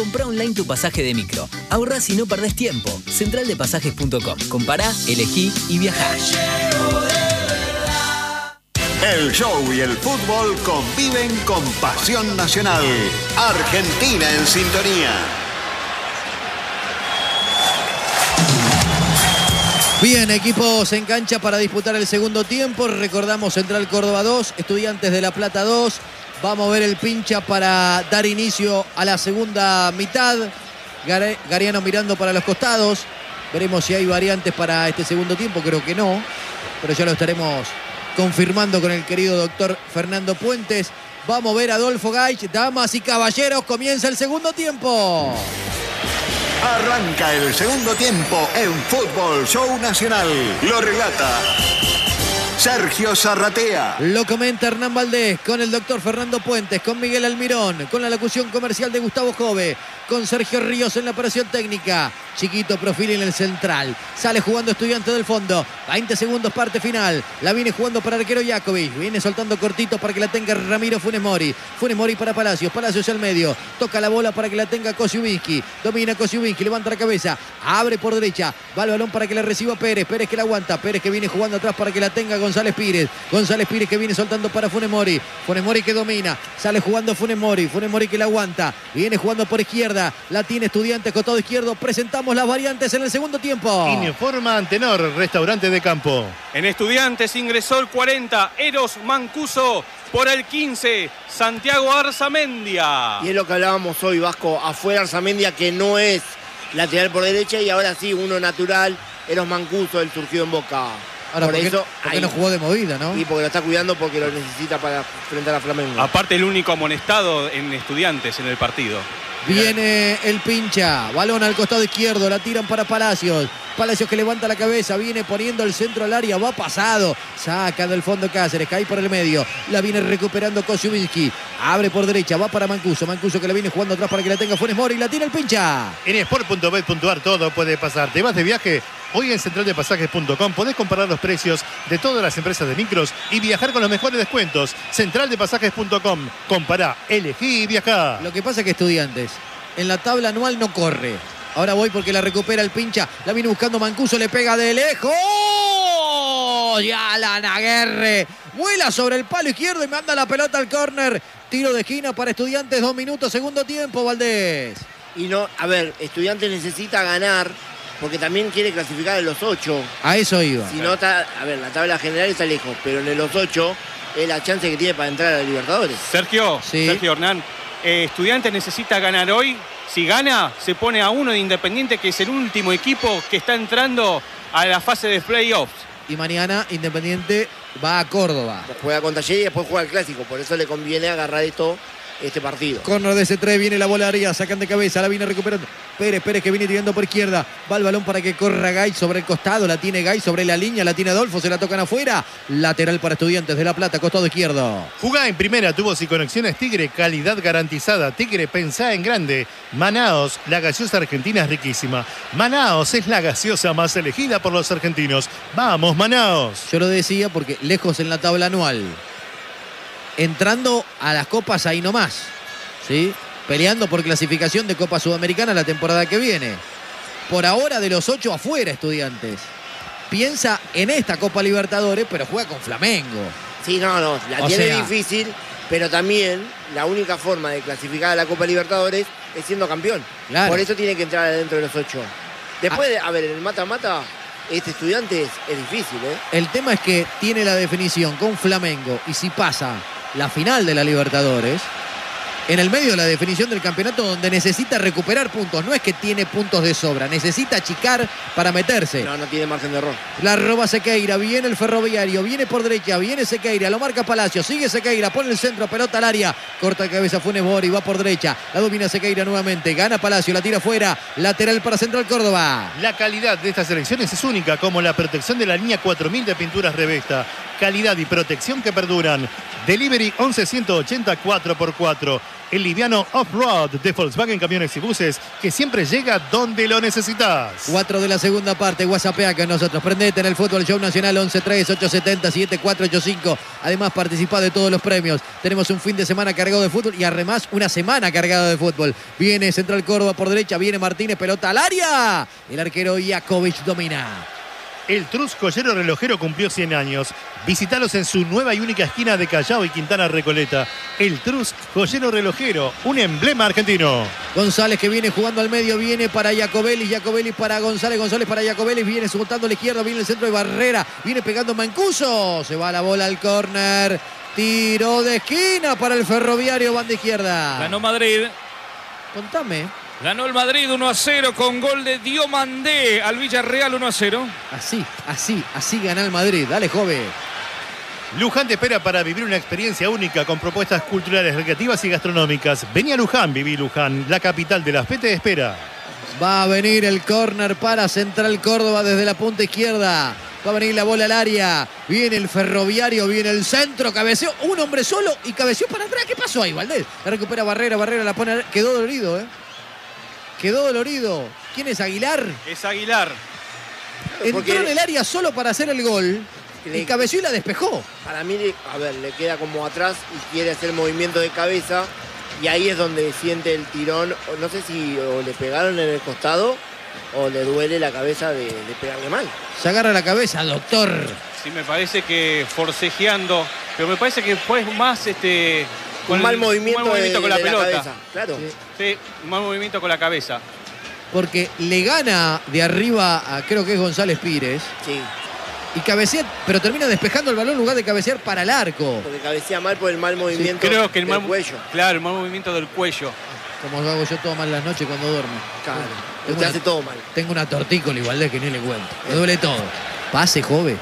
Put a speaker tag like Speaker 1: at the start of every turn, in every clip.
Speaker 1: Comprá online tu pasaje de micro. Ahorrás y no perdés tiempo. Centraldepasajes.com. Compará, elegí y viajá.
Speaker 2: El show y el fútbol conviven con pasión nacional. Argentina en sintonía.
Speaker 3: Bien, equipos en cancha para disputar el segundo tiempo. Recordamos Central Córdoba 2, Estudiantes de La Plata 2. Vamos a ver el pincha para dar inicio a la segunda mitad. Gariano mirando para los costados. Veremos si hay variantes para este segundo tiempo. Creo que no, pero ya lo estaremos confirmando con el querido doctor Fernando Puentes. Vamos a ver a Adolfo Gaich. Damas y caballeros, comienza el segundo tiempo.
Speaker 2: Arranca el segundo tiempo en Fútbol Show Nacional. Lo relata Sergio Zarratea.
Speaker 3: Lo comenta Hernán Valdés con el doctor Fernando Puentes, con Miguel Almirón, con la locución comercial de Gustavo Jove, con Sergio Ríos en la operación técnica. Chiquito perfil en el central. Sale jugando Estudiante del fondo. 20 segundos, parte final. La viene jugando para arquero Jakovic. Viene soltando cortito para que la tenga Ramiro Funes Mori. Funes Mori para Palacios. Palacios al medio. Toca la bola para que la tenga Kosiubiński. Domina Kosiubiński. Levanta la cabeza. Abre por derecha. Va el balón para que la reciba Pérez. Pérez que la aguanta. Pérez que viene jugando atrás para que la tenga González Pires. González Pires que viene soltando para Funes Mori. Funes Mori que domina. Sale jugando Funes Mori. Funes Mori que la aguanta. Viene jugando por izquierda. La tiene Estudiantes, costado izquierdo. Presentamos las variantes en el segundo tiempo.
Speaker 4: Informa Antenor, restaurante de campo.
Speaker 5: En Estudiantes ingresó el 40, Eros Mancuso. Por el 15, Santiago Arzamendia.
Speaker 6: Y es lo que hablábamos hoy, Vasco. Afuera Arzamendia, que no es lateral por derecha, y ahora sí, uno natural, Eros Mancuso, el surgido en Boca.
Speaker 3: Ahora,
Speaker 6: por eso,
Speaker 3: ¿por qué no jugó de movida, no?
Speaker 6: Y porque lo está cuidando, porque lo necesita para enfrentar a Flamengo.
Speaker 5: Aparte, el único amonestado en Estudiantes en el partido.
Speaker 3: Viene el pincha, balón al costado izquierdo, la tiran para Palacios. Palacios que levanta la cabeza, viene poniendo el centro al área, va pasado, saca del fondo Cáceres, cae por el medio, la viene recuperando Kosiubiński, abre por derecha, va para Mancuso, Mancuso que la viene jugando atrás para que la tenga Funes Mori, la tira el pincha.
Speaker 4: En sport.bet.ar todo puede pasar. ¿Te vas de viaje? Hoy en centraldepasajes.com podés comparar los precios de todas las empresas de micros y viajar con los mejores descuentos. Centraldepasajes.com. Compará, elegí y viajá.
Speaker 3: Lo que pasa es que Estudiantes en la tabla anual no corre. Ahora voy porque la recupera el pincha. La viene buscando Mancuso, le pega de lejos. Ya Alan Aguerre vuela sobre el palo izquierdo y manda la pelota al córner. Tiro de esquina para Estudiantes, 2 minutos, segundo tiempo, Valdés.
Speaker 6: Y no, a ver, Estudiantes necesita ganar, porque también quiere clasificar en los 8.
Speaker 3: A eso iba.
Speaker 6: Si no está, a ver, la tabla general está lejos, pero en los 8 es la chance que tiene para entrar a la Libertadores.
Speaker 5: Sergio,
Speaker 3: sí.
Speaker 5: Sergio Hernán, Estudiantes necesita ganar hoy. Si gana, se pone a uno de Independiente, que es el último equipo que está entrando a la fase de playoffs.
Speaker 3: Y mañana Independiente va a Córdoba.
Speaker 6: Juega con Talleres y después juega el Clásico, por eso le conviene agarrar este partido.
Speaker 3: Corner de C3, viene la bola arriba, sacan de cabeza, la viene recuperando Pérez que viene tirando por izquierda, va el balón para que corra Gaich sobre el costado, la tiene Gaich sobre la línea, la tiene Adolfo, se la tocan afuera, lateral para Estudiantes de La Plata, costado izquierdo.
Speaker 4: Jugá en primera, tubos y conexiones Tigre, calidad garantizada. Tigre, pensá en grande. Manaos, la gaseosa argentina es riquísima. Manaos es la gaseosa más elegida por los argentinos. ¡Vamos, Manaos!
Speaker 3: Yo lo decía porque lejos en la tabla anual, entrando a las copas ahí nomás, ¿sí? Peleando por clasificación de Copa Sudamericana la temporada que viene. Por ahora de los 8 afuera Estudiantes. Piensa en esta Copa Libertadores, pero juega con Flamengo.
Speaker 6: Sí, no, la tiene difícil, pero también la única forma de clasificar a la Copa Libertadores es siendo campeón.
Speaker 3: Claro.
Speaker 6: Por eso tiene que entrar adentro de los 8. Después, a ver, en el mata-mata, este Estudiantes es difícil, ¿eh?
Speaker 3: El tema es que tiene la definición con Flamengo y si pasa la final de la Libertadores, en el medio de la definición del campeonato donde necesita recuperar puntos, no es que tiene puntos de sobra, necesita achicar para meterse.
Speaker 6: No tiene margen de error.
Speaker 3: La roba Sequeira, viene el Ferroviario, viene por derecha, viene Sequeira, lo marca Palacio, sigue Sequeira, pone el centro, pelota al área, corta de cabeza Funes Mori, va por derecha, la domina Sequeira nuevamente, gana Palacio, la tira fuera, lateral para Central Córdoba.
Speaker 4: La calidad de estas elecciones es única, como la protección de la línea 4000 de pinturas Revesta. Calidad y protección que perduran. Delivery 11 180 4x4. El liviano off-road de Volkswagen Camiones y Buses, que siempre llega donde lo necesitas.
Speaker 3: 4 de la segunda parte, WhatsAppea con nosotros. Prendete en el Fútbol Show Nacional 11-3-870-7485. Además, participa de todos los premios. Tenemos un fin de semana cargado de fútbol y además una semana cargada de fútbol. Viene Central Córdoba por derecha, viene Martínez, pelota al área. El arquero Jakovic domina.
Speaker 4: El Trus Joyero Relojero cumplió 100 años. Visítalos en su nueva y única esquina de Callao y Quintana Recoleta. El Trus Joyero Relojero, un emblema argentino.
Speaker 3: González que viene jugando al medio, viene para Jacobelli, Jacobelli para González, González para Jacobelli, viene soltando a la izquierda, viene el centro de Barrera, viene pegando Mancuso, se va la bola al córner, tiro de esquina para el Ferroviario, banda izquierda.
Speaker 7: Ganó Madrid.
Speaker 3: Contame.
Speaker 7: Ganó el Madrid 1-0 con gol de Diomandé al Villarreal 1-0.
Speaker 3: Así gana el Madrid. Dale, joven.
Speaker 4: Luján te espera para vivir una experiencia única con propuestas culturales, recreativas y gastronómicas. Vení a Luján, viví Luján, la capital de la fe te espera.
Speaker 3: Va a venir el córner para Central Córdoba desde la punta izquierda. Va a venir la bola al área. Viene el Ferroviario, viene el centro. Cabeceó un hombre solo y cabeceó para atrás. ¿Qué pasó ahí, Valdés? La recupera Barrera, Barrera la pone. Quedó dolorido, ¿eh? Quedó dolorido. ¿Quién es Aguilar?
Speaker 5: Es Aguilar.
Speaker 3: Entró en el área solo para hacer el gol. Y cabeció y la despejó.
Speaker 6: Para mí, a ver, le queda como atrás y quiere hacer movimiento de cabeza. Y ahí es donde siente el tirón. No sé si o le pegaron en el costado o le duele la cabeza de pegarle mal.
Speaker 3: Se agarra la cabeza, doctor.
Speaker 5: Sí, me parece que forcejeando. Pero me parece que fue más
Speaker 6: Un mal movimiento
Speaker 5: con la pelota.
Speaker 6: cabeza, claro.
Speaker 5: Sí, un mal movimiento con la cabeza.
Speaker 3: Porque le gana de arriba a creo que es González Pires.
Speaker 6: Sí.
Speaker 3: Y cabecea, pero termina despejando el balón en lugar de cabecear para el arco.
Speaker 6: Porque cabecea mal por el mal movimiento
Speaker 5: Creo que el
Speaker 6: del
Speaker 5: mal
Speaker 6: cuello.
Speaker 5: Claro, el mal movimiento del cuello.
Speaker 3: Como hago yo todo mal las noches cuando duermo.
Speaker 6: Claro.
Speaker 3: Tengo
Speaker 6: Usted
Speaker 3: una-
Speaker 6: hace todo mal.
Speaker 3: Tengo una tortícola igual de que ni le cuento. Me duele todo. Pase, joven.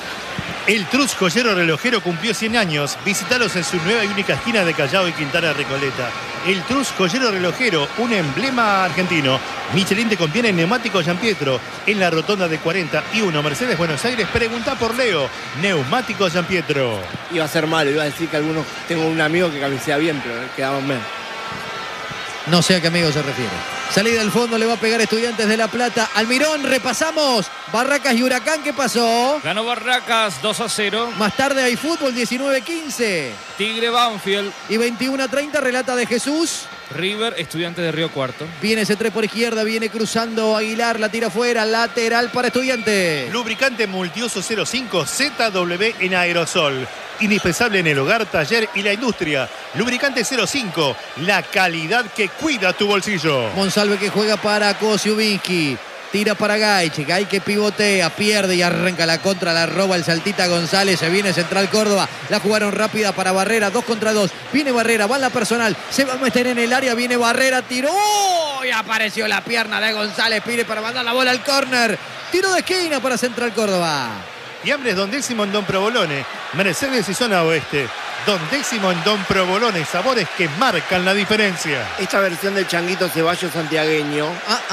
Speaker 4: El Trus Joyero Relojero cumplió 100 años. Visítalos en su nueva y única esquina de Callao y Quintana Recoleta. El Trus Joyero Relojero, un emblema argentino. Michelin te conviene en neumáticos Gianpietro. En la rotonda de 41 Mercedes Buenos Aires, preguntá por Leo. Neumáticos Gianpietro.
Speaker 6: Iba a ser malo, iba a decir que tengo un amigo que cabecea bien, pero quedamos mal.
Speaker 3: No sé a qué amigo se refiere. Salida al fondo, le va a pegar Estudiantes de La Plata. Almirón, repasamos. Barracas y Huracán, ¿qué pasó?
Speaker 7: Ganó Barracas 2-0.
Speaker 3: Más tarde hay fútbol, 19-15.
Speaker 7: Tigre Banfield.
Speaker 3: Y 21-30, relata de Jesús.
Speaker 7: River, Estudiantes de Río Cuarto.
Speaker 3: Viene ese 3 por izquierda, viene cruzando Aguilar, la tira afuera, lateral para Estudiantes.
Speaker 4: Lubricante Multiuso 05 ZW en aerosol. Indispensable en el hogar, taller y la industria. Lubricante 05, la calidad que cuida tu bolsillo.
Speaker 3: Monsalve que juega para Kosiubinsky. Tira para Gaich, Gaich que pivotea, pierde y arranca la contra, la roba el Saltita González, se viene Central Córdoba, la jugaron rápida para Barrera, 2 contra 2, viene Barrera, va en la personal, se va a meter en el área, viene Barrera, tiró, y apareció la pierna de González Pires para mandar la bola al córner, tiro de esquina para Central Córdoba.
Speaker 4: Y Ambres Don Décimo en Don Provolone, Mercedes y Zona Oeste. Don Décimo en Don Provolone, sabores que marcan la diferencia.
Speaker 6: Esta versión del Changuito Ceballos santiagueño.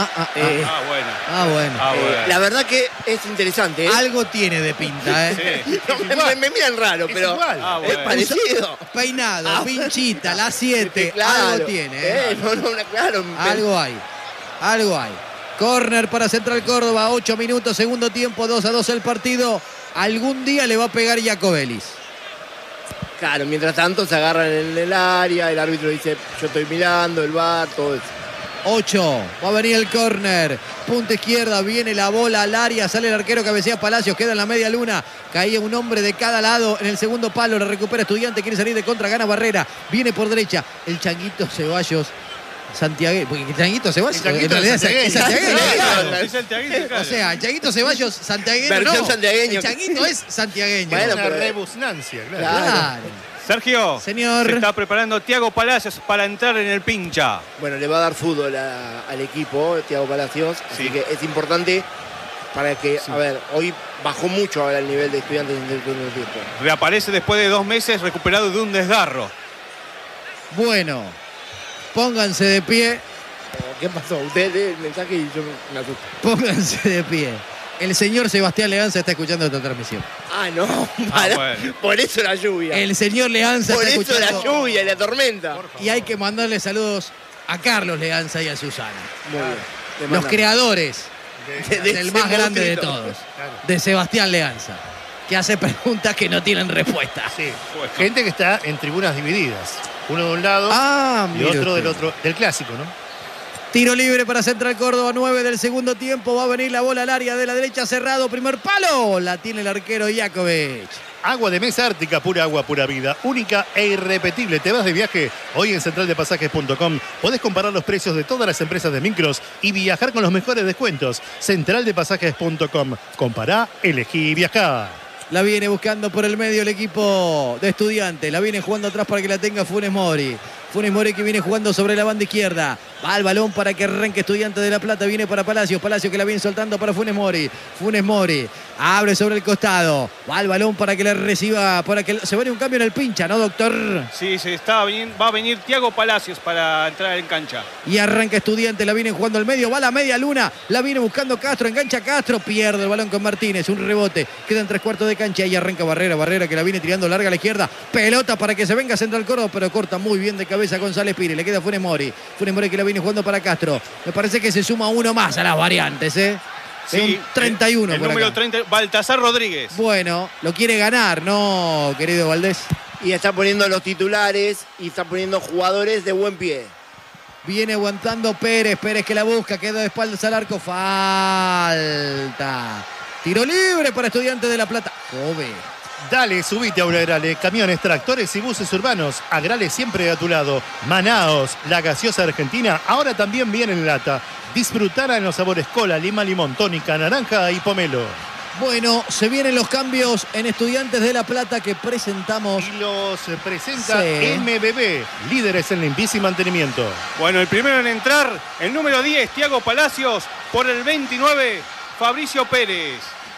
Speaker 3: Bueno.
Speaker 6: La verdad que es interesante.
Speaker 3: Algo tiene de pinta, ¿eh?
Speaker 5: Sí.
Speaker 6: No, me miran raro,
Speaker 4: Es
Speaker 6: pero
Speaker 4: igual.
Speaker 6: es parecido.
Speaker 3: Peinado, pinchita, la 7,
Speaker 6: Claro.
Speaker 3: algo tiene, ¿eh?
Speaker 6: Claro.
Speaker 3: Algo hay. Córner para Central Córdoba, 8 minutos, segundo tiempo, 2-2 el partido. Algún día le va a pegar Jacobelis.
Speaker 6: Claro, mientras tanto se agarran en el área, el árbitro dice, yo estoy mirando, el VAR, todo eso.
Speaker 3: 8, va a venir el córner, punta izquierda, viene la bola al área, sale el arquero, cabecea Palacios, queda en la media luna, caía un hombre de cada lado en el segundo palo, la recupera Estudiante, quiere salir de contra, gana Barrera, viene por derecha, el Changuito Ceballos, Santiago, porque el Changuito Ceballos
Speaker 4: El Changuito
Speaker 3: en realidad es santiagueño, claro.
Speaker 5: Es el Tiaguito, claro.
Speaker 3: O sea, el Changuito Ceballos santiagueño
Speaker 6: Versión
Speaker 3: no,
Speaker 6: santiagueño.
Speaker 3: el Changuito es santiagueño.
Speaker 6: Bueno,
Speaker 4: Una
Speaker 6: pero-
Speaker 4: rebusnancia, claro.
Speaker 3: Claro.
Speaker 5: Sergio,
Speaker 3: Señor.
Speaker 5: se está preparando Thiago Palacios para entrar en el pincha.
Speaker 6: Bueno, le va a dar fútbol al equipo, Thiago Palacios, así
Speaker 5: Sí.
Speaker 6: que es importante para que, a ver, hoy bajó mucho ahora el nivel de Estudiantes en el segundo tiempo.
Speaker 5: Reaparece después de 2 meses recuperado de un desgarro.
Speaker 3: Bueno, pónganse de pie.
Speaker 6: ¿Qué pasó? Usted lee el mensaje y yo me asusto.
Speaker 3: Pónganse de pie. El señor Sebastián Leanza está escuchando esta transmisión.
Speaker 6: Ah, no. Para.
Speaker 5: Bueno.
Speaker 6: Por eso la lluvia.
Speaker 3: El señor Leanza
Speaker 6: Por
Speaker 3: está
Speaker 6: eso
Speaker 3: escuchando.
Speaker 6: la lluvia y la tormenta.
Speaker 3: Y hay que mandarle saludos a Carlos Leanza y a Susana.
Speaker 6: Muy bien. Le
Speaker 3: Los
Speaker 6: manda.
Speaker 3: creadores
Speaker 6: De
Speaker 3: del
Speaker 6: ese
Speaker 3: más grande de
Speaker 6: monstruito.
Speaker 3: todos. De Sebastián Leanza. Que hace preguntas que no tienen respuesta.
Speaker 4: Sí. Gente que está en tribunas divididas. Uno de un lado y
Speaker 3: mire
Speaker 4: otro del
Speaker 3: usted.
Speaker 4: otro. Del clásico, ¿no?
Speaker 3: Tiro libre para Central Córdoba, 9 del segundo tiempo. Va a venir la bola al área de la derecha, cerrado. Primer palo. La tiene el arquero Jakovic.
Speaker 4: Agua de mesa Ártica, pura agua, pura vida. Única e irrepetible. Te vas de viaje hoy en centraldepasajes.com. Podés comparar los precios de todas las empresas de micros y viajar con los mejores descuentos. Centraldepasajes.com. Compará, elegí y viajá.
Speaker 3: La viene buscando por el medio el equipo de Estudiantes. La viene jugando atrás para que la tenga Funes Mori. Funes Mori que viene jugando sobre la banda izquierda. Va al balón para que arranque Estudiantes de La Plata. Viene para Palacios. Palacios que la viene soltando para Funes Mori. Funes Mori abre sobre el costado. Va al balón para que la reciba. Para que se vaya un cambio en el pincha, ¿no, doctor?
Speaker 5: Sí, va a venir Thiago Palacios para entrar en cancha.
Speaker 3: Y arranca Estudiantes. La viene jugando al medio. Va a la media luna. La viene buscando Castro. Engancha Castro. Pierde el balón con Martínez. Un rebote. Quedan 3/4 de cancha. Y arranca Barrera. Barrera que la viene tirando larga a la izquierda. Pelota para que se venga Central Córdoba. Pero corta muy bien de cabeza González Pires. Le queda Funes Mori. Funes Mori que la viene jugando para Castro. Me parece que se suma uno más a las variantes, ¿eh?
Speaker 5: Sí,
Speaker 3: un 31
Speaker 5: el
Speaker 3: por
Speaker 5: número
Speaker 3: acá.
Speaker 5: 30, Baltasar Rodríguez.
Speaker 3: Bueno, lo quiere ganar, ¿no, querido Valdés?
Speaker 6: Y está poniendo los titulares y está poniendo jugadores de buen pie.
Speaker 3: Viene aguantando Pérez. Pérez que la busca. Queda de espaldas al arco. Falta. Tiro libre para Estudiantes de La Plata. Jove.
Speaker 4: Dale, subite a una Agrale. Camiones, tractores y buses urbanos. Agrale siempre a tu lado. Manaos, la gaseosa argentina, ahora también viene en lata. Disfrutará en los sabores cola, lima, limón, tónica, naranja y pomelo.
Speaker 3: Bueno, se vienen los cambios en Estudiantes de La Plata que presentamos.
Speaker 4: Y los presenta
Speaker 3: Sí.
Speaker 4: MBB, líderes en limpieza y mantenimiento.
Speaker 5: Bueno, el primero en entrar, el número 10, Thiago Palacios. Por el 29, Fabricio Pérez.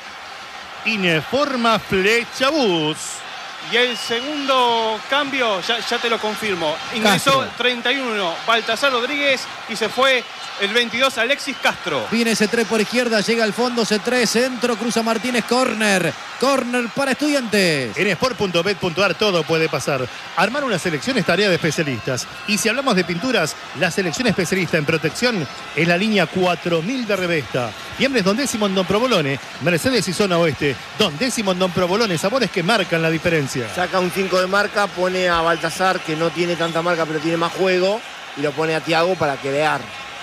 Speaker 4: Ineforma Flecha Bus.
Speaker 5: Y el segundo cambio, ya te lo confirmo. Ingresó
Speaker 3: Castro.
Speaker 5: 31, Baltasar Rodríguez, y se fue el 22, Alexis Castro.
Speaker 3: Viene C3 por izquierda, llega al fondo C3, centro, cruza Martínez, córner. Córner para Estudiantes.
Speaker 4: En sport.bet.ar todo puede pasar. Armar una selección es tarea de especialistas. Y si hablamos de pinturas, la selección especialista en protección es la línea 4000 de Revesta. Fiambres Don Décimo en Don Provolone, Mercedes y Zona Oeste. Don Décimo en Don Provolone, sabores que marcan la diferencia.
Speaker 6: Saca un 5 de marca, pone a Baltasar, que no tiene tanta marca pero tiene más juego, y lo pone a Thiago para crear.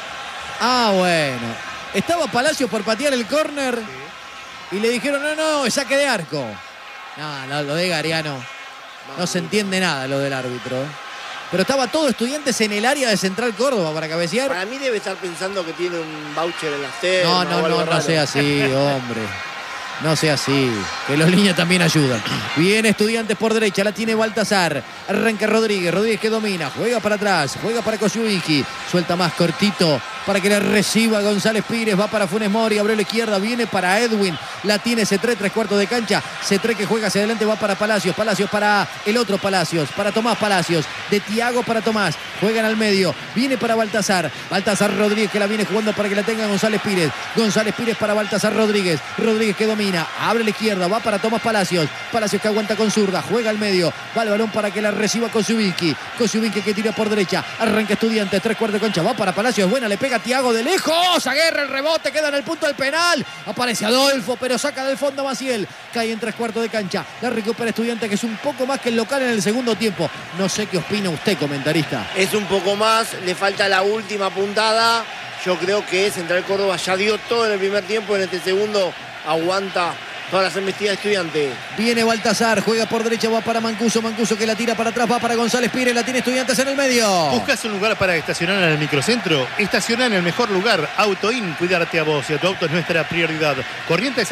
Speaker 3: Ah, bueno. Estaba Palacios por patear el córner y le dijeron, no, es saque de arco. No, lo de Gariano. No se entiende nada lo del árbitro. Pero estaba todo Estudiantes en el área de Central Córdoba para cabecear.
Speaker 6: Para mí debe estar pensando que tiene un voucher en la sede.
Speaker 3: No sea así, hombre. No sea así, que los líneas también ayudan. Viene Estudiantes por derecha, la tiene Baltasar. Arranca Rodríguez, Rodríguez que domina, juega para atrás, juega para Kosciuszki. Suelta más cortito para que le reciba González Pires, va para Funes Mori, abrió la izquierda, viene para Edwin. La tiene C3, 3/4 de cancha. C3 que juega hacia adelante, va para Palacios. Palacios para el otro Palacios, para Tomás Palacios. De Thiago para Tomás, juegan al medio. Viene para Baltasar. Baltasar Rodríguez que la viene jugando para que la tenga González Pires. González Pires para Baltasar Rodríguez. Rodríguez que domina. Abre la izquierda, va para Tomás Palacios. Palacios que aguanta con zurda, juega al medio. Va el balón para que la reciba Kosciuszki. Kosciuszki que tira por derecha. Arranca Estudiantes, 3/4 de cancha. Va para Palacios, buena, le pega Thiago de lejos. Aguerra el rebote, queda en el punto del penal. Aparece Adolfo, pero saca del fondo Maciel. Cae en 3/4 de cancha. La recupera Estudiantes, que es un poco más que el local en el segundo tiempo. No sé qué opina usted, comentarista.
Speaker 6: Es un poco más, le falta la última puntada. Yo creo que Central Córdoba ya dio todo en el primer tiempo, en este segundo aguanta todas las embestidas de Estudiantes.
Speaker 3: Viene Baltasar, juega por derecha, va para Mancuso. Mancuso que la tira para atrás, va para González Pires, la tiene Estudiantes en el medio.
Speaker 4: ¿Buscas un lugar para estacionar en el microcentro? Estaciona en el mejor lugar. AutoIn, cuidarte a vos y a tu auto es nuestra prioridad. Corriente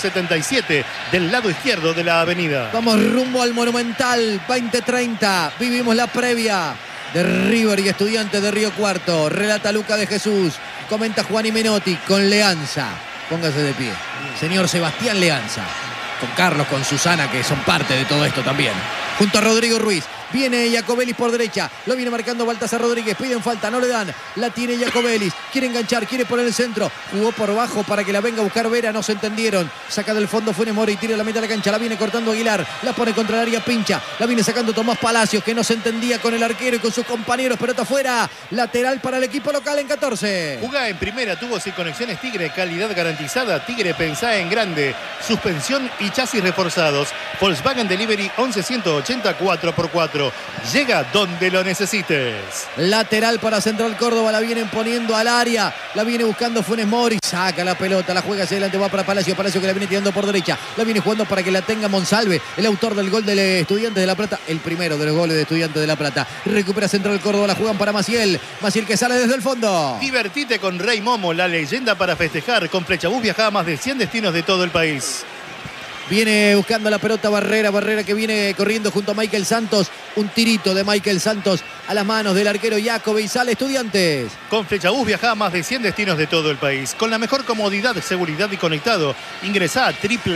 Speaker 4: 677 del lado izquierdo de la avenida.
Speaker 3: Vamos rumbo al Monumental 2030. Vivimos la previa de River y Estudiantes de Río Cuarto. Relata Luca de Jesús. Comenta Juan y Menotti con Leanza. Póngase de pie. Señor Sebastián Leanza. Con Carlos, con Susana, que son parte de todo esto también. Junto a Rodrigo Ruiz. Viene Jacobelis por derecha. Lo viene marcando Baltasar Rodríguez. Piden falta, no le dan. La tiene Jacobelis. Quiere enganchar, quiere poner el centro. Jugó por bajo para que la venga a buscar Vera. No se entendieron. Saca del fondo Funes Mori. Tira la meta a la cancha. La viene cortando Aguilar. La pone contra el área Pincha. La viene sacando Tomás Palacios, que no se entendía con el arquero y con sus compañeros. Pelota afuera. Lateral para el equipo local en 14.
Speaker 4: Jugá en primera, tubos y conexiones Tigre, calidad garantizada. Tigre, pensá en grande. Suspensión y chasis reforzados. Volkswagen Delivery 11180 4x4. Llega donde lo necesites.
Speaker 3: Lateral para Central Córdoba. La vienen poniendo al área. La viene buscando Funes Mori. Saca la pelota. La juega hacia adelante. Va para Palacio. Palacio que la viene tirando por derecha. La viene jugando para que la tenga Monsalve. El autor del gol del Estudiantes de La Plata. El primero de los goles de Estudiantes de La Plata. Recupera Central Córdoba. La juegan para Maciel. Maciel que sale desde el fondo.
Speaker 4: Divertite con Rey Momo, la leyenda para festejar. Con Flechabús viaja a más de 100 destinos de todo el país.
Speaker 3: Viene buscando la pelota Barrera. Barrera que viene corriendo junto a Michael Santos. Un tirito de Michael Santos a las manos del arquero Jacob y sale Estudiantes.
Speaker 4: Con Flechabús viaja a más de 100 destinos de todo el país. Con la mejor comodidad, seguridad y conectado. Ingresá a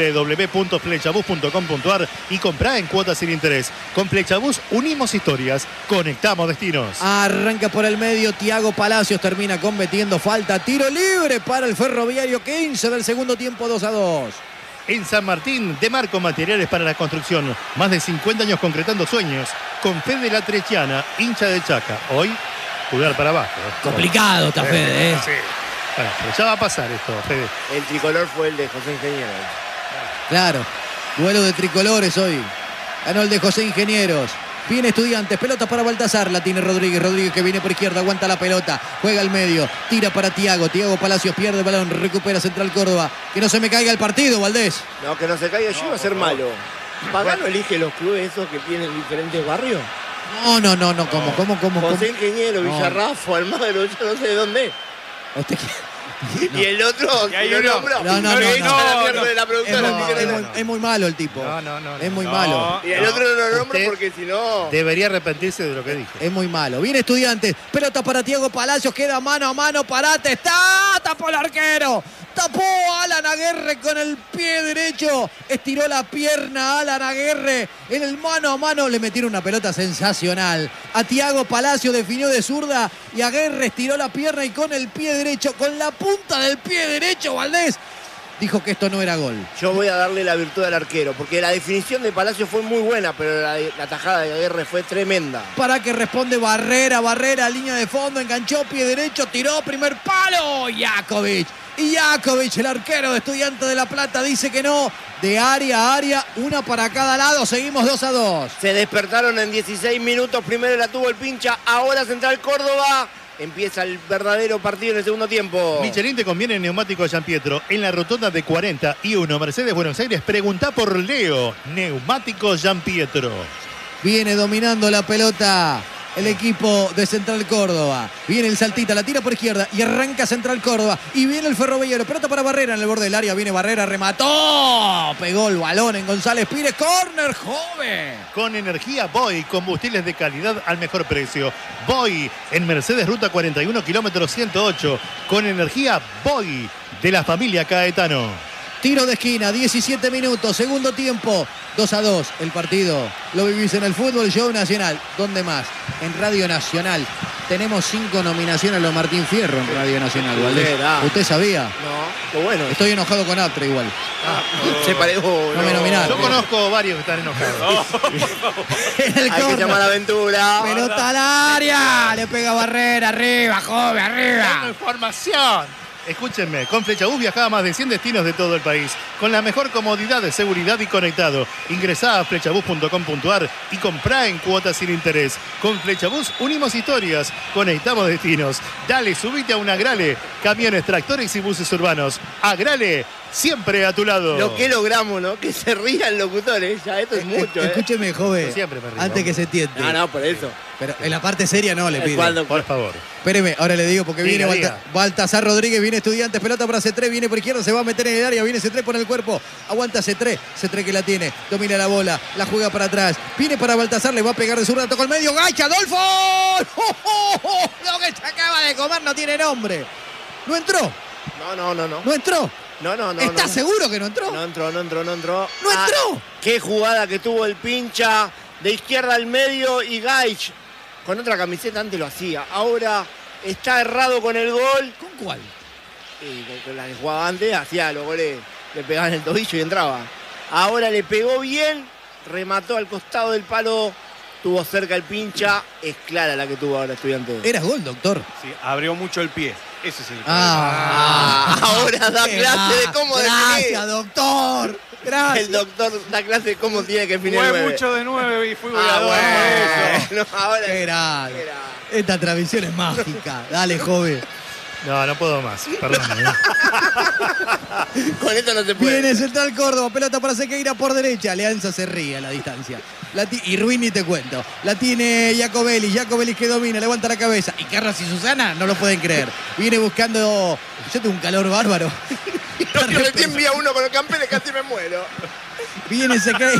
Speaker 4: www.flechabús.com.ar y comprá en cuotas sin interés. Con Flechabús unimos historias, conectamos destinos.
Speaker 3: Arranca por el medio Thiago Palacios. Termina cometiendo falta. Tiro libre para el Ferroviario. 15 del segundo tiempo, 2-2.
Speaker 4: En San Martín, De Marco Materiales para la Construcción. Más de 50 años concretando sueños. Con Fede La Trechiana, hincha de Chaca. Hoy, jugar para abajo.
Speaker 3: Complicado está Fede,
Speaker 4: Sí. Bueno, pero ya va a pasar esto, Fede.
Speaker 6: El tricolor fue el de José Ingeniero.
Speaker 3: Claro. Duelo de tricolores hoy. Ganó el de José Ingenieros. Viene Estudiantes, pelota para Baltasar, la tiene Rodríguez, Rodríguez que viene por izquierda, aguanta la pelota, juega al medio, tira para Thiago Palacios pierde el balón, recupera Central Córdoba, que no se me caiga el partido, Valdés.
Speaker 6: No, que no se caiga, yo iba a ser malo. ¿Pagano elige los clubes esos que tienen diferentes barrios?
Speaker 3: No, ¿cómo?
Speaker 6: José Ingeniero, Villarrafo, Almagro, yo no sé de dónde.
Speaker 3: Usted
Speaker 6: Y el otro,
Speaker 5: Y hay
Speaker 6: lo
Speaker 5: uno.
Speaker 6: nombro.
Speaker 3: No.
Speaker 6: De la productora.
Speaker 3: Es muy malo el tipo.
Speaker 4: No.
Speaker 3: Es muy malo.
Speaker 6: Y el otro no lo nombro
Speaker 4: Usted
Speaker 6: porque si no...
Speaker 4: debería arrepentirse de lo que dije.
Speaker 3: Es muy malo. Viene Estudiantes. Pelota para Thiago Palacios. Queda mano a mano. Parate. Está. Tapó el arquero. Tapó a Alan Aguerre con el pie derecho. Estiró la pierna a Alan Aguerre. En el mano a mano le metieron una pelota sensacional. A Thiago Palacios definió de zurda. Y Aguerre estiró la pierna y con el pie derecho, con la punta del pie derecho, Valdés, dijo que esto no era gol.
Speaker 6: Yo voy a darle la virtud al arquero, porque la definición de Palacio fue muy buena, pero la tajada de Aguirre fue tremenda.
Speaker 3: Para que responde Barrera, línea de fondo, enganchó, pie derecho, tiró, primer palo, Jakovic. Y Jakovic, el arquero de Estudiantes de La Plata, dice que no. De área a área, una para cada lado, seguimos 2-2.
Speaker 6: Se despertaron en 16 minutos, primero la tuvo el Pincha, ahora Central Córdoba. Empieza el verdadero partido en el segundo tiempo.
Speaker 4: Michelin te conviene Neumáticos San Pietro. En la rotonda de 41 Mercedes Buenos Aires, preguntá por Leo. Neumáticos San Pietro.
Speaker 3: Viene dominando la pelota el equipo de Central Córdoba. Viene el Saltita, la tira por izquierda y arranca Central Córdoba. Y viene el Ferroviario. Pelota para Barrera en el borde del área. Viene Barrera, remató. Pegó el balón en González Pires. Córner, joven.
Speaker 4: Con energía Boy, combustibles de calidad al mejor precio. Boy en Mercedes Ruta 41, kilómetro 108. Con energía Boy de la familia Caetano.
Speaker 3: Tiro de esquina, 17 minutos, segundo tiempo, 2-2. El partido lo vivís en el Fútbol Show Nacional. ¿Dónde más? En Radio Nacional. Tenemos 5 nominaciones a los Martín Fierro en Radio Nacional, Valdés. ¿Usted sabía?
Speaker 6: No, qué bueno.
Speaker 3: Estoy enojado con Aptre igual.
Speaker 6: Se parejo.
Speaker 3: No me nominaron.
Speaker 4: Yo conozco varios que están enojados.
Speaker 3: El
Speaker 6: Hay que llamar a Aventura.
Speaker 3: pelota al área. Le pega Barrera, arriba, joven, arriba.
Speaker 4: Tengo información. Escúchenme, con Flechabús viaja a más de 100 destinos de todo el país. Con la mejor comodidad, de seguridad y conectado. Ingresá a flechabús.com.ar y comprá en cuotas sin interés. Con Flechabús unimos historias, conectamos destinos. Dale, subite a un Agrale. Camiones, tractores y buses urbanos. Agrale, siempre a tu lado.
Speaker 6: Lo que logramos, ¿no? Que se ría el locutor, ¿eh? Ya esto es mucho, ¿eh?
Speaker 3: Escúcheme, joven.
Speaker 4: Yo siempre me río.
Speaker 3: Antes que se tiente.
Speaker 6: No, por eso.
Speaker 3: Pero en la parte seria no le pido.
Speaker 6: ¿Cuándo?
Speaker 4: Por favor.
Speaker 3: Espéreme, ahora le digo porque
Speaker 4: Diga,
Speaker 3: viene
Speaker 4: diga.
Speaker 3: Baltasar Rodríguez, viene Estudiantes, pelota para C3, viene por izquierda, se va a meter en el área, viene C3 por el cuerpo, aguanta C3 que la tiene, domina la bola, la juega para atrás, viene para Baltasar, le va a pegar de zurda, toca el medio, gacha, Adolfo. ¡Oh! Lo que se acaba de comer no tiene nombre. ¿No entró?
Speaker 6: No.
Speaker 3: ¿No entró?
Speaker 6: No.
Speaker 3: ¿Estás seguro que no entró?
Speaker 6: No entró.
Speaker 3: ¿No entró?
Speaker 6: Qué jugada que tuvo el Pincha. de izquierda al medio y Gaich con otra camiseta antes lo hacía. Ahora está errado con el gol.
Speaker 3: ¿Con cuál?
Speaker 6: Y con la que jugaba antes hacía los goles, le pegaban el tobillo y entraba. Ahora le pegó bien, remató al costado del palo, tuvo cerca el pincha. Es clara la que tuvo ahora Estudiantes.
Speaker 3: Era gol, doctor.
Speaker 5: Sí, abrió mucho el pie. Ese es el problema.
Speaker 6: Ahora da clase de cómo definir.
Speaker 3: Gracias, doctor. Gracias.
Speaker 6: El doctor da clase de cómo tiene que definir el
Speaker 5: Fue
Speaker 6: 9.
Speaker 5: mucho de 9 y fui goleador por eso.
Speaker 6: Bueno, ahora
Speaker 3: Qué grande.
Speaker 6: era.
Speaker 3: Esta transmisión es mágica. Dale, joven.
Speaker 4: No puedo más. Perdón.
Speaker 6: Con esto no se puede.
Speaker 3: Viene Central Córdoba, pelota para Sequeira por derecha. Alianza se ríe a la distancia. Y Ruiz ni te cuento. La tiene Jacobelli que domina, levanta la cabeza. Y Carlos y Susana no lo pueden creer. Viene buscando. Yo tengo un calor bárbaro.
Speaker 6: No, que recién vi a uno con los campeones, casi me muero.
Speaker 3: Viene Sequeira.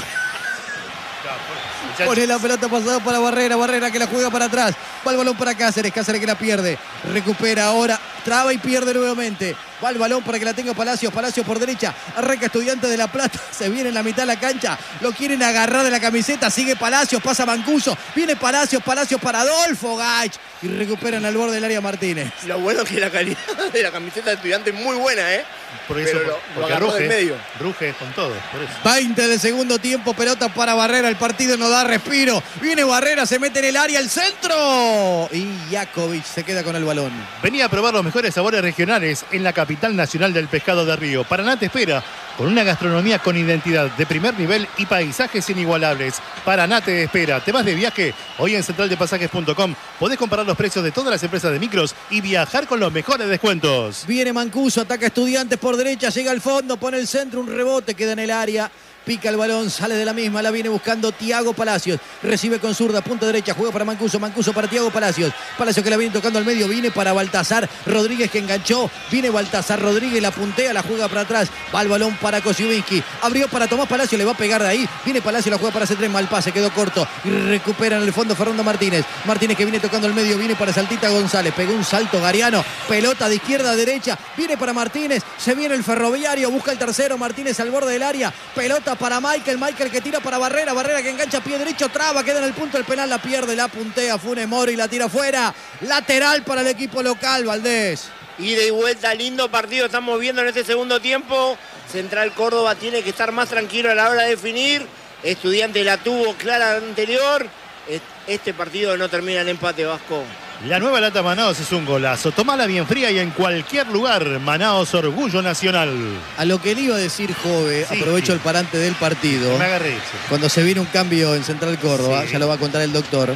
Speaker 3: Pone la pelota pasada para Barrera que la juega para atrás. Va el balón para Cáceres que la pierde. Recupera ahora, traba y pierde nuevamente. Va el balón para que la tenga Palacios por derecha. Arranca Estudiantes de La Plata, se viene en la mitad de la cancha. Lo quieren agarrar de la camiseta, sigue Palacios, pasa Mancuso. Viene Palacios para Adolfo Gaich. Y recuperan al borde del área Martínez.
Speaker 6: Lo bueno es que la calidad de la camiseta de Estudiantes es muy buena, ¿eh?
Speaker 4: Por eso,
Speaker 6: Pero lo
Speaker 4: porque
Speaker 6: agarró del medio.
Speaker 4: ruge con todo. Por eso.
Speaker 3: 20 de segundo tiempo, pelota para Barrera, el partido no da respiro. Viene Barrera, se mete en el área, el centro. Y Jakovic se queda con el balón.
Speaker 4: Venía a probar los mejores sabores regionales en la capital nacional del pescado de Río. Paraná te espera con una gastronomía con identidad de primer nivel y paisajes inigualables. Paraná te espera. ¿Te vas de viaje? Hoy en centraldepasajes.com podés comparar los precios de todas las empresas de micros y viajar con los mejores descuentos.
Speaker 3: Viene Mancuso, ataca Estudiantes por derecha, llega al fondo, pone el centro, un rebote, queda en el área. Pica el balón, sale de la misma, la viene buscando Thiago Palacios. Recibe con zurda, punta derecha, juega para Mancuso para Thiago Palacios. Palacios que la viene tocando al medio, viene para Baltasar Rodríguez que enganchó. Viene Baltasar Rodríguez, la puntea, la juega para atrás. Va el balón para Kosciuszynski. Abrió para Tomás Palacios, le va a pegar de ahí. Viene Palacios, la juega para C3, mal pase, quedó corto. Y recupera en el fondo Fernando Martínez. Martínez que viene tocando al medio, viene para Saltita González. Pegó un salto Gariano, pelota de izquierda a derecha. Viene para Martínez, se viene el Ferroviario, busca el tercero. Martínez al borde del área. Pelota para Michael que tira para Barrera que engancha pie derecho, traba, queda en el punto del penal, la pierde, la puntea Funes Mori, la tira fuera. Lateral para el equipo local, Valdés.
Speaker 6: Ida y vuelta, lindo partido estamos viendo en este segundo tiempo. Central Córdoba tiene que estar más tranquilo a la hora de definir. Estudiante la tuvo clara anterior. Este partido no termina en empate, Vasco.
Speaker 4: La nueva lata Manaos es un golazo. Tomala bien fría y en cualquier lugar. Manaos, orgullo nacional.
Speaker 3: A lo que le iba a decir Jove,
Speaker 4: Sí,
Speaker 3: aprovecho
Speaker 4: sí.
Speaker 3: el parante del partido.
Speaker 4: Me agarré eso.
Speaker 3: Cuando se viene un cambio en Central Córdoba,
Speaker 4: Sí.
Speaker 3: ya lo va a contar el doctor.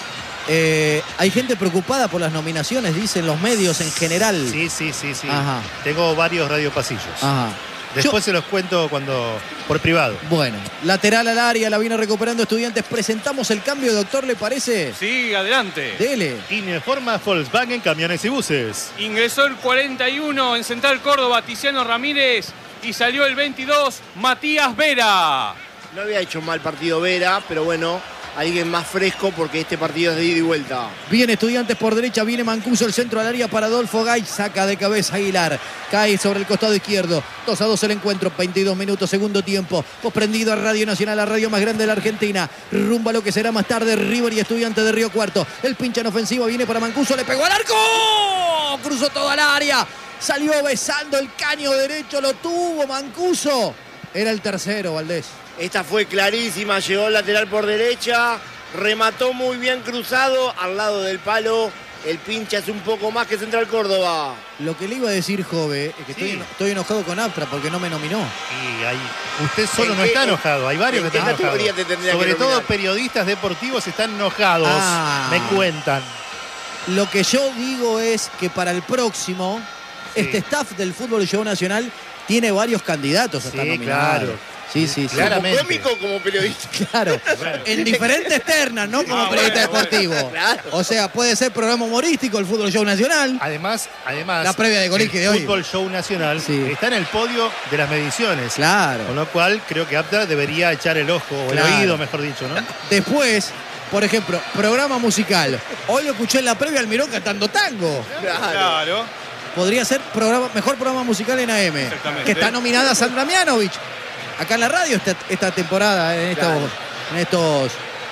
Speaker 3: Hay gente preocupada por las nominaciones, dicen los medios en general.
Speaker 4: Sí.
Speaker 3: Ajá.
Speaker 4: Tengo varios radiopasillos.
Speaker 3: Ajá.
Speaker 4: Después se los cuento por privado.
Speaker 3: Bueno, lateral al área, la viene recuperando Estudiantes. Presentamos el cambio, doctor, ¿le parece?
Speaker 5: Sí, adelante.
Speaker 3: Dele.
Speaker 4: Informa Volkswagen Camiones y Buses.
Speaker 5: Ingresó el 41 en Central Córdoba, Tiziano Ramírez, y salió el 22, Matías Vera.
Speaker 6: No había hecho mal partido Vera, pero bueno, alguien más fresco porque este partido es de ida y vuelta.
Speaker 3: Viene Estudiantes por derecha, viene Mancuso, el centro al área para Adolfo Gaich, saca de cabeza Aguilar, cae sobre el costado izquierdo, 2-2 el encuentro, 22 minutos, segundo tiempo, posprendido a Radio Nacional, la radio más grande de la Argentina, rumba lo que será más tarde River y Estudiantes de Río Cuarto, el pincha en ofensiva, viene para Mancuso, le pegó al arco, cruzó toda el área, salió besando el caño derecho, lo tuvo Mancuso, era el tercero, Valdés.
Speaker 6: Esta fue clarísima, llegó el lateral por derecha, remató muy bien cruzado al lado del palo. El pincha es un poco más que Central Córdoba.
Speaker 3: Lo que le iba a decir, Jove, es que
Speaker 4: Sí.
Speaker 3: estoy enojado con Aptra porque no me nominó.
Speaker 4: Y ahí, usted solo
Speaker 6: ¿En
Speaker 4: no
Speaker 6: qué-
Speaker 4: está enojado, hay varios
Speaker 6: en
Speaker 4: que
Speaker 6: qué
Speaker 4: están
Speaker 6: categoría
Speaker 4: enojados.
Speaker 6: te tendría que
Speaker 4: Sobre todo
Speaker 6: nominar?
Speaker 4: periodistas deportivos están enojados,
Speaker 3: Ah.
Speaker 4: me cuentan.
Speaker 3: Lo que yo digo es que para el próximo,
Speaker 4: Sí.
Speaker 3: este staff del Fútbol Show Nacional tiene varios candidatos a estar
Speaker 4: Sí,
Speaker 3: nominados.
Speaker 4: claro.
Speaker 3: Sí.
Speaker 4: Claramente.
Speaker 6: ¿Como cómico o como periodista?
Speaker 3: Claro,
Speaker 4: Bueno.
Speaker 3: en diferentes ternas, no como
Speaker 5: Ah,
Speaker 3: periodista
Speaker 5: bueno,
Speaker 3: deportivo.
Speaker 6: Claro.
Speaker 3: O sea, puede ser programa humorístico el Fútbol Show Nacional.
Speaker 4: Además,
Speaker 3: La previa de Golinski de
Speaker 4: el
Speaker 3: hoy.
Speaker 4: Fútbol Show Nacional
Speaker 3: Sí.
Speaker 4: está en el podio de las mediciones.
Speaker 3: Claro.
Speaker 4: Con lo cual, creo que Aptra debería echar el ojo, o
Speaker 3: Claro.
Speaker 4: el oído, mejor dicho, ¿no?
Speaker 3: Después, por ejemplo, programa musical. Hoy lo escuché en la previa al Mirón cantando tango.
Speaker 5: Claro.
Speaker 3: Podría ser mejor programa musical en AM.
Speaker 5: Exactamente.
Speaker 3: Que está nominada Sandra Mianovich. Acá en la radio esta temporada, en estos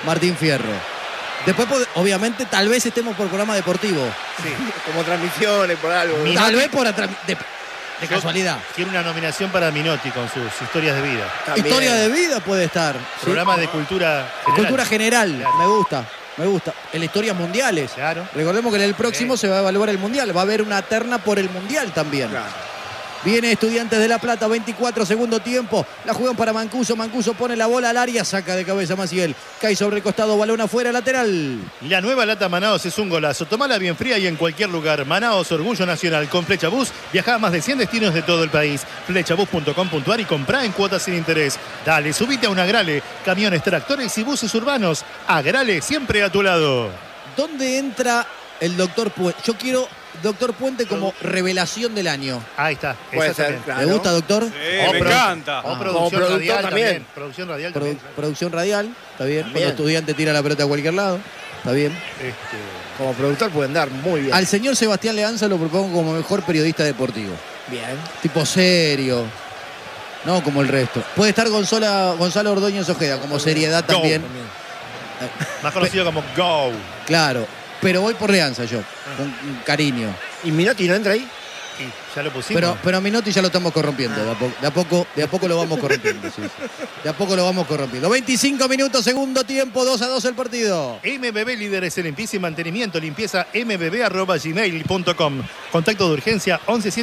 Speaker 3: Martín Fierro. Después, obviamente, tal vez estemos por programa deportivo.
Speaker 6: Sí, como transmisiones, por algo.
Speaker 3: Tal vez por de casualidad.
Speaker 4: Quiere una nominación para Minotti con sus historias de vida.
Speaker 6: También.
Speaker 3: Historia de vida puede estar. ¿sí?
Speaker 4: Programa de cultura general.
Speaker 3: Cultura general,
Speaker 4: Claro.
Speaker 3: me gusta. En las historias mundiales.
Speaker 4: Claro.
Speaker 3: Recordemos que en el próximo se va a evaluar el mundial. Va a haber una terna por el mundial también.
Speaker 6: Claro.
Speaker 3: Viene Estudiantes de La Plata, 24 segundo tiempo. La juegan para Mancuso. Mancuso pone la bola al área, saca de cabeza Maciel. Cae sobre el costado, balón afuera, lateral.
Speaker 4: La nueva lata Manaos es un golazo. Tomala bien fría y en cualquier lugar. Manaos, orgullo nacional. Con Flechabús viaja a más de 100 destinos de todo el país. Flechabús.com.ar y comprá en cuotas sin interés. Dale, subite a un Agrale. Camiones, tractores y buses urbanos. Agrale, siempre a tu lado.
Speaker 3: ¿Dónde entra el doctor Puente? Yo quiero doctor Puente como revelación del año.
Speaker 4: Ahí está.
Speaker 6: Puede
Speaker 4: esa
Speaker 6: ser,
Speaker 4: también.
Speaker 6: claro.
Speaker 3: ¿Le gusta, doctor?
Speaker 5: Me encanta.
Speaker 4: O
Speaker 6: como
Speaker 4: producción
Speaker 6: productor
Speaker 4: radial
Speaker 6: también.
Speaker 4: también. Producción radial también.
Speaker 3: Producción radial, está bien.
Speaker 6: También.
Speaker 3: Cuando estudiante tira la pelota a cualquier lado, está bien.
Speaker 6: Como productor pueden dar muy bien.
Speaker 3: Al señor Sebastián Leanza lo propongo como mejor periodista deportivo.
Speaker 6: Bien.
Speaker 3: Tipo serio. No como el resto. Puede estar Gonzalo Ordóñez Ojeda como seriedad
Speaker 4: Go.
Speaker 3: también.
Speaker 4: Más conocido como Go.
Speaker 3: Claro. Pero voy por Leanza yo, con cariño.
Speaker 6: ¿Y Minotti no entra ahí?
Speaker 4: Y ya lo pusimos.
Speaker 3: Pero a Minotti ya lo estamos corrompiendo. De a poco lo vamos corrompiendo. Sí. De a poco lo vamos corrompiendo. 25 minutos, segundo tiempo, 2-2 el partido.
Speaker 4: MBB líderes en limpieza y mantenimiento. Limpieza mbb@gmail.com. Contacto de urgencia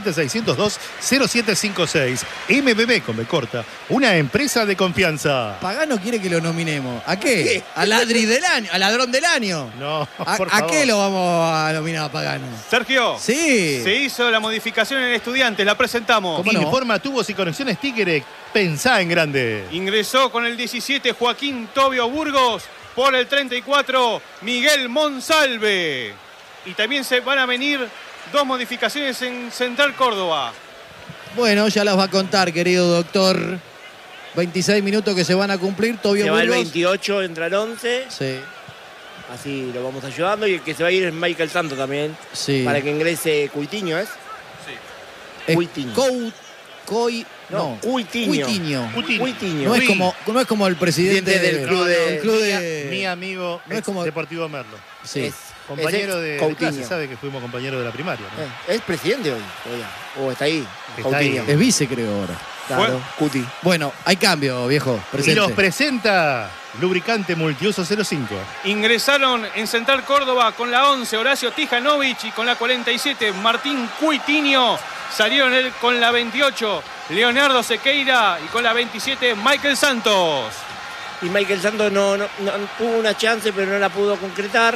Speaker 4: 117602-0756. MBB con B corta. Una empresa de confianza.
Speaker 3: Pagano quiere que lo nominemos. ¿A qué? ¿Al ladri del año? ¿Al ladrón del año?
Speaker 4: No,
Speaker 3: ¿A
Speaker 4: por favor.
Speaker 3: qué lo vamos a nominar a Pagano?
Speaker 5: Sergio.
Speaker 3: Sí.
Speaker 5: Se hizo la modificación en el Estudiantes, la presentamos.
Speaker 3: ¿Cómo no?
Speaker 4: Informa Tubos y Conexiones Tigre. Pensá en grande.
Speaker 5: Ingresó con el 17 Joaquín Tobio Burgos, por el 34 Miguel Monsalve. Y también se van a venir 2 modificaciones en Central Córdoba.
Speaker 3: Bueno, ya las va a contar, querido doctor. 26 minutos que se van a cumplir. Tobio
Speaker 6: Se va el
Speaker 3: Burgos.
Speaker 6: 28, entra el 11.
Speaker 3: Sí,
Speaker 6: Así lo vamos ayudando. Y el que se va a ir es Michael Santos también.
Speaker 3: sí.
Speaker 6: Para que ingrese Cuitiño, ¿es?
Speaker 3: Es
Speaker 6: Cuitiño.
Speaker 3: Cuitiño.
Speaker 6: Cuitiño.
Speaker 4: Cuitiño.
Speaker 3: No es como el presidente
Speaker 6: Del club de-
Speaker 4: Mi amigo
Speaker 3: No es como-
Speaker 4: Deportivo Merlo.
Speaker 3: Sí.
Speaker 6: Es-
Speaker 4: Compañero
Speaker 6: es
Speaker 4: de
Speaker 6: Coutinho.
Speaker 4: clase, sabe que fuimos compañeros de la primaria, ¿no?
Speaker 6: Es presidente hoy. Todavía. O está ahí.
Speaker 4: Está
Speaker 6: Coutinho.
Speaker 3: Es vice, creo, ahora.
Speaker 6: Claro, Cuti.
Speaker 3: Bueno, hay cambio, viejo.
Speaker 4: Y
Speaker 3: Presente.
Speaker 4: los presenta Lubricante Multiuso 05.
Speaker 5: Ingresaron en Central Córdoba con la 11 Horacio Tijanovic y con la 47 Martín Cuitiño. Salieron con la 28 Leonardo Sequeira y con la 27 Michael Santos.
Speaker 6: Y Michael Santos no tuvo una chance, pero no la pudo concretar.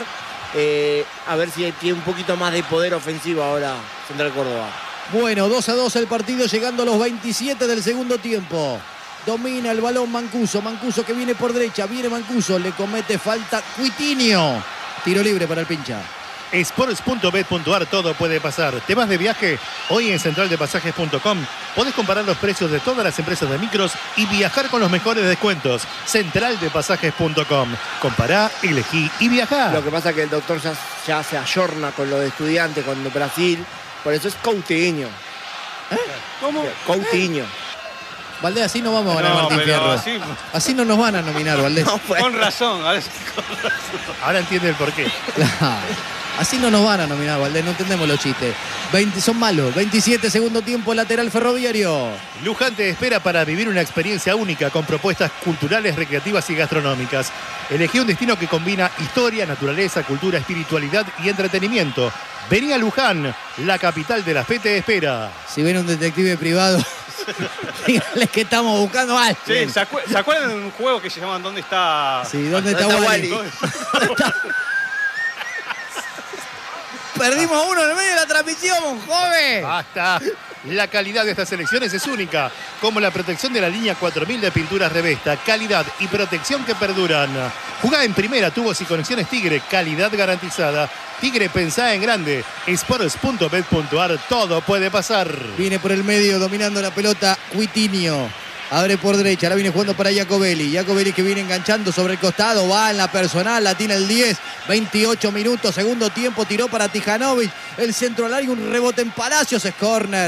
Speaker 6: A ver si tiene un poquito más de poder ofensivo ahora Central Córdoba.
Speaker 3: Bueno, 2-2 el partido, llegando a los 27 del segundo tiempo. Domina el balón Mancuso. Mancuso que viene por derecha. Viene Mancuso. Le comete falta Cuitiño. Tiro libre para el pincha.
Speaker 4: Sports.bet.ar, todo puede pasar. ¿Te vas de viaje? Hoy en centraldepasajes.com podés comparar los precios de todas las empresas de micros y viajar con los mejores descuentos. Centraldepasajes.com. Compará, elegí y viajá.
Speaker 6: Lo que pasa es que el doctor ya se ayorna con lo de estudiante, con Brasil. Por eso es Coutinho.
Speaker 5: ¿Cómo?
Speaker 6: Coutinho.
Speaker 3: Valdés, así no vamos a ganar
Speaker 5: No,
Speaker 3: Martín
Speaker 5: pero
Speaker 3: Fierro.
Speaker 5: así-
Speaker 3: Así no nos van a nominar, Valdés.
Speaker 6: No, pues.
Speaker 5: Con razón. ahora sí.
Speaker 4: Ahora entiende el porqué.
Speaker 3: Claro. Así no nos van a nominar, Valdés. No entendemos los chistes. Son malos. 27 segundo tiempo, lateral Ferroviario.
Speaker 4: Luján te espera para vivir una experiencia única con propuestas culturales, recreativas y gastronómicas. Elegí un destino que combina historia, naturaleza, cultura, espiritualidad y entretenimiento. Vení a Luján, la capital de la fe te espera.
Speaker 3: Si ven un detective privado, díganles que estamos buscando a
Speaker 5: Sí,
Speaker 3: alguien.
Speaker 5: ¿se acuerdan de un juego que se llama ¿Dónde está?
Speaker 3: Sí, ¿dónde está
Speaker 6: ¿Dónde está
Speaker 3: Wally?
Speaker 6: Wally?
Speaker 3: Perdimos uno en el medio de la transmisión, joven.
Speaker 4: Basta. La calidad de estas selecciones es única, como la protección de la línea 4000 de pinturas Revesta. Calidad y protección que perduran. Jugá en primera, Tubos y Conexiones Tigre. Calidad garantizada. Tigre, pensá en grande. Sports.bet.ar, todo puede pasar.
Speaker 3: Viene por el medio dominando la pelota Cuitiño. Abre por derecha, la viene jugando para Jacobelli. Jacobelli que viene enganchando sobre el costado, va en la personal, la tiene el 10. 28 minutos, segundo tiempo, tiró para Tijanovic. El centro al área, un rebote en Palacios, es córner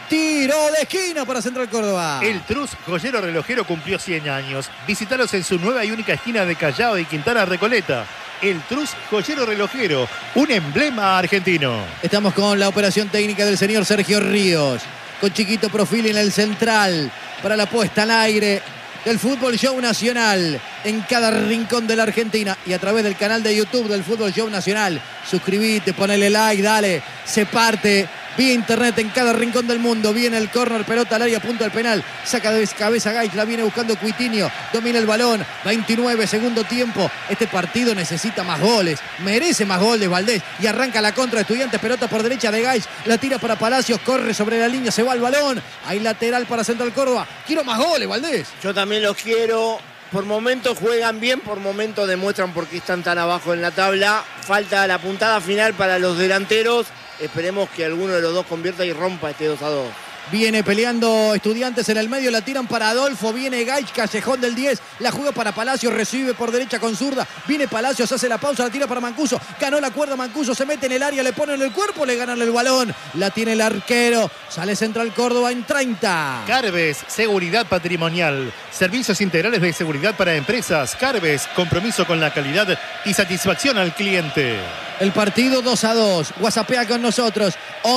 Speaker 3: Tiro de esquina para Central Córdoba.
Speaker 4: El Trus Joyero Relojero cumplió 100 años. Visítalos en su nueva y única esquina de Callao y Quintana Recoleta. El Trus Joyero Relojero, un emblema argentino.
Speaker 3: Estamos con la operación técnica del señor Sergio Ríos. Con Chiquito Profili en el central. Para la puesta al aire del Fútbol Show Nacional. En cada rincón de la Argentina. Y a través del canal de YouTube del Fútbol Show Nacional. Suscribite, ponele like, dale. Se parte. Vía internet en cada rincón del mundo. Viene el córner, pelota al área, punto al penal. Saca de cabeza Gaich, la viene buscando Cuitinho. Domina el balón. 29, segundo tiempo. Este partido necesita más goles. Merece más goles Valdés. Y arranca la contra de Estudiantes. Pelota por derecha de Gaich. La tira para Palacios. Corre sobre la línea. Se va el balón. Hay lateral para Central Córdoba. Quiero más goles, Valdés.
Speaker 6: Yo también los quiero. Por momentos juegan bien, por momentos demuestran por qué están tan abajo en la tabla. Falta la puntada final para los delanteros. Esperemos que alguno de los dos convierta y rompa este 2-2.
Speaker 3: Viene peleando Estudiantes en el medio, la tiran para Adolfo, viene Gaich, callejón del 10, la juega para Palacios, recibe por derecha con zurda, viene Palacios, hace la pausa, la tira para Mancuso, ganó la cuerda Mancuso, se mete en el área, le pone en el cuerpo, le ganan el balón, la tiene el arquero, sale Central Córdoba en 30.
Speaker 4: Carbes, seguridad patrimonial, servicios integrales de seguridad para empresas. Carbes, compromiso con la calidad y satisfacción al cliente.
Speaker 3: El partido 2-2. WhatsAppea con nosotros.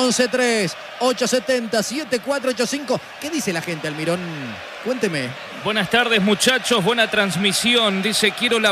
Speaker 3: 11-3-870-7485. ¿Qué dice la gente, Almirón? Cuénteme.
Speaker 7: Buenas tardes, muchachos. Buena transmisión. Dice, quiero la